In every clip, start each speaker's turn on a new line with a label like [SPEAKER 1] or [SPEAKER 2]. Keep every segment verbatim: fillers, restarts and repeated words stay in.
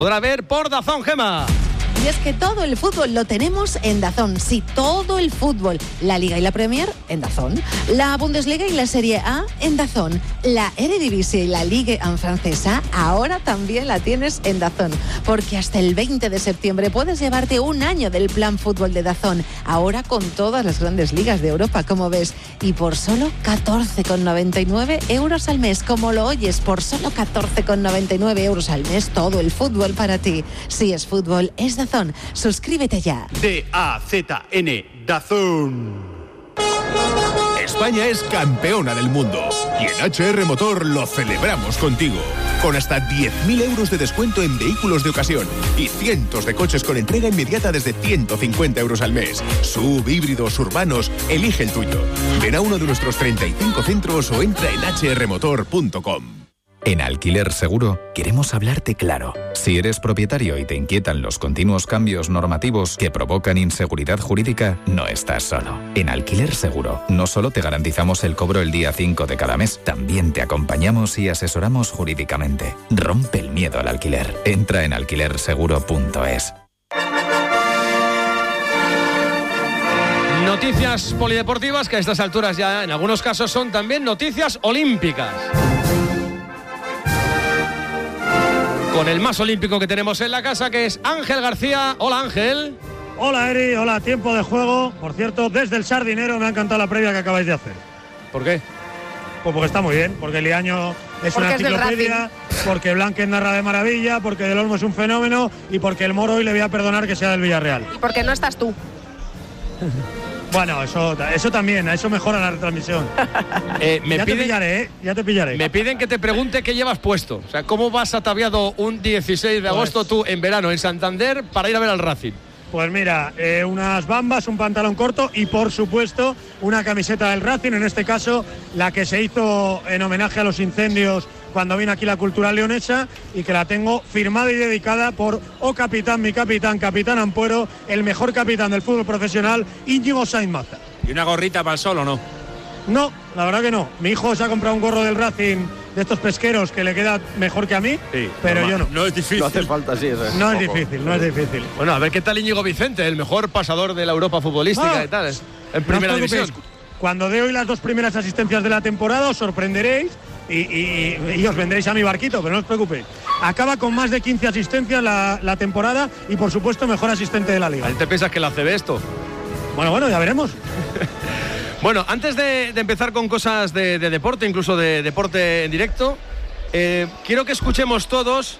[SPEAKER 1] Podrá ver por DAZN, Gema.
[SPEAKER 2] Y es que todo el fútbol lo tenemos en DAZN. Sí, todo el fútbol. La Liga y la Premier en DAZN. La Bundesliga y la Serie A en DAZN. La Eredivisie y la Ligue uno francesa ahora también la tienes en DAZN. Porque hasta el veinte de septiembre puedes llevarte un año del plan fútbol de DAZN. Ahora con todas las grandes ligas de Europa, como ves. Y por solo catorce con noventa y nueve euros al mes. Como lo oyes, por solo catorce con noventa y nueve euros al mes, todo el fútbol para ti. Si es fútbol, es DAZN. Suscríbete ya.
[SPEAKER 3] D A Z N, DAZN.
[SPEAKER 4] España es campeona del mundo y en H R Motor lo celebramos contigo. Con hasta diez mil euros de descuento en vehículos de ocasión y cientos de coches con entrega inmediata desde ciento cincuenta euros al mes. Sub, híbridos, urbanos, elige el tuyo. Ven a uno de nuestros treinta y cinco centros o entra en h r motor punto com.
[SPEAKER 5] En Alquiler Seguro queremos hablarte claro. Si eres propietario y te inquietan los continuos cambios normativos que provocan inseguridad jurídica, no estás solo. En Alquiler Seguro no solo te garantizamos el cobro el día cinco de cada mes, también te acompañamos y asesoramos jurídicamente. Rompe el miedo al alquiler. Entra en alquiler seguro punto es.
[SPEAKER 1] Noticias polideportivas que a estas alturas ya en algunos casos son también noticias olímpicas. Con el más olímpico que tenemos en la casa, que es Ángel García. Hola, Ángel.
[SPEAKER 6] Hola, Eri. Hola, tiempo de juego. Por cierto, desde el Sardinero me ha encantado la previa que acabáis de hacer.
[SPEAKER 1] ¿Por qué?
[SPEAKER 6] Pues porque está muy bien, porque el Liaño es
[SPEAKER 2] porque
[SPEAKER 6] una
[SPEAKER 2] es
[SPEAKER 6] enciclopedia, porque Blanquez narra de maravilla, porque Del Olmo es un fenómeno y porque el Moro hoy le voy a perdonar que sea del Villarreal.
[SPEAKER 2] Y porque no estás tú.
[SPEAKER 6] Bueno, eso, eso también, eso mejora la retransmisión.
[SPEAKER 1] Eh, me
[SPEAKER 6] ya
[SPEAKER 1] piden,
[SPEAKER 6] te pillaré, ¿eh? Ya te pillaré.
[SPEAKER 1] Me piden que te pregunte qué llevas puesto. O sea, ¿cómo vas ataviado un dieciséis de agosto
[SPEAKER 6] pues,
[SPEAKER 1] tú en verano en Santander para ir a ver al Racing?
[SPEAKER 6] Pues mira, eh, unas bambas, un pantalón corto y por supuesto una camiseta del Racing, en este caso la que se hizo en homenaje a los incendios cuando vino aquí la Cultural Leonesa y que la tengo firmada y dedicada por O Capitán, mi capitán, Capitán Ampuero, el mejor capitán del fútbol profesional, Íñigo Sainz Maza.
[SPEAKER 3] ¿Y una gorrita para el sol o no?
[SPEAKER 6] No, la verdad que no. Mi hijo se ha comprado un gorro del Racing de estos pesqueros que le queda mejor que a mí, sí, pero
[SPEAKER 3] normal.
[SPEAKER 6] yo no.
[SPEAKER 3] No es difícil.
[SPEAKER 7] No hace falta, sí. Eso es
[SPEAKER 6] no es
[SPEAKER 7] poco.
[SPEAKER 6] difícil, no es difícil.
[SPEAKER 1] Bueno, a ver qué tal Íñigo Vicente, el mejor pasador de la Europa futbolística
[SPEAKER 6] Ah,
[SPEAKER 1] y tal, en primera
[SPEAKER 6] no os
[SPEAKER 1] división.
[SPEAKER 6] preocupéis. Cuando dé hoy las dos primeras asistencias de la temporada os sorprenderéis y, y, y os vendréis a mi barquito, pero no os preocupéis. Acaba con más de quince asistencias la, la temporada y por supuesto mejor asistente de la liga.
[SPEAKER 1] ¿Te piensas que la C B esto?
[SPEAKER 6] Bueno, bueno, ya veremos.
[SPEAKER 1] Bueno, antes de, de empezar con cosas de, de deporte, incluso de deporte en directo, eh, quiero que escuchemos todos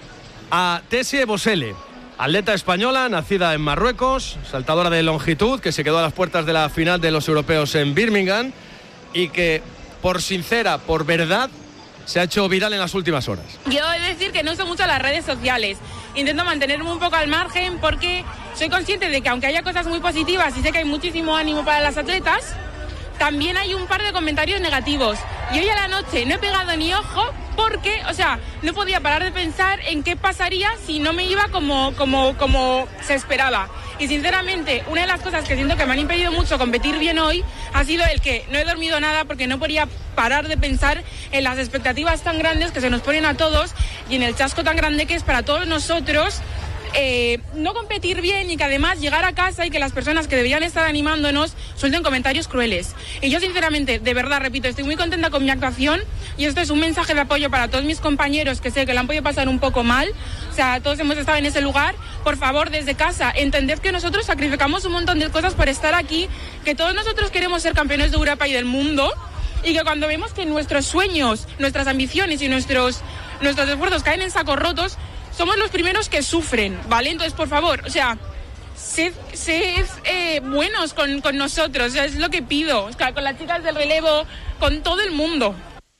[SPEAKER 1] a Tessie Bosele, atleta española, nacida en Marruecos, saltadora de longitud, que se quedó a las puertas de la final de los europeos en Birmingham y que, por sincera, por verdad, se ha hecho viral en las últimas horas.
[SPEAKER 8] Yo he de decir que no uso mucho las redes sociales. Intento mantenerme un poco al margen porque soy consciente de que aunque haya cosas muy positivas y sé que hay muchísimo ánimo para las atletas, también hay un par de comentarios negativos. Y hoy a la noche no he pegado ni ojo porque, o sea, no podía parar de pensar en qué pasaría si no me iba como, como, como se esperaba. Y sinceramente, una de las cosas que siento que me han impedido mucho competir bien hoy ha sido el que no he dormido nada porque no podía parar de pensar en las expectativas tan grandes que se nos ponen a todos y en el chasco tan grande que es para todos nosotros eh, no competir bien y que además llegar a casa y que las personas que deberían estar animándonos suelten comentarios crueles. Y yo sinceramente, de verdad, repito, estoy muy contenta con mi actuación y esto es un mensaje de apoyo para todos mis compañeros que sé que la han podido pasar un poco mal. O sea, todos hemos estado en ese lugar. Por favor, desde casa, entended que nosotros sacrificamos un montón de cosas por estar aquí, que todos nosotros queremos ser campeones de Europa y del mundo y que cuando vemos que nuestros sueños, nuestras ambiciones y nuestros, nuestros esfuerzos caen en sacos rotos, somos los primeros que sufren, ¿vale? Entonces, por favor, o sea, sed, sed eh, buenos con, con nosotros, o sea, es lo que pido, o sea, con las chicas del relevo, con todo el mundo.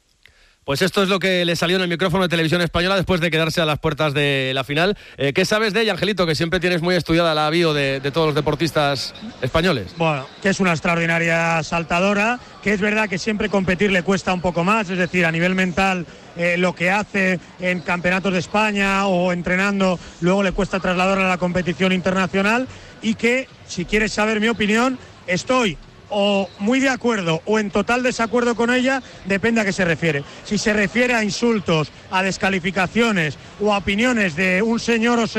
[SPEAKER 1] Pues esto es lo que le salió en el micrófono de Televisión Española después de quedarse a las puertas de la final. Eh, ¿Qué sabes de ella, Angelito, que siempre tienes muy estudiada la bio de, de todos los deportistas españoles?
[SPEAKER 6] Bueno, que es una extraordinaria saltadora, que es verdad que siempre competir le cuesta un poco más, es decir, a nivel mental eh, lo que hace en campeonatos de España o entrenando, luego le cuesta trasladar a la competición internacional y que, si quieres saber mi opinión, estoy o muy de acuerdo o en total desacuerdo con ella, depende a qué se refiere. Si se refiere a insultos, a descalificaciones o a opiniones de un señor o señor